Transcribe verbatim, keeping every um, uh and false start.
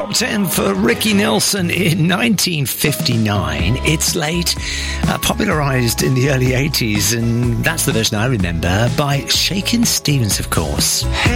top ten for Ricky Nelson in nineteen fifty-nine. It's Late, uh, popularised in the early eighties, and that's the version I remember by Shakin' Stevens, of course. Hey.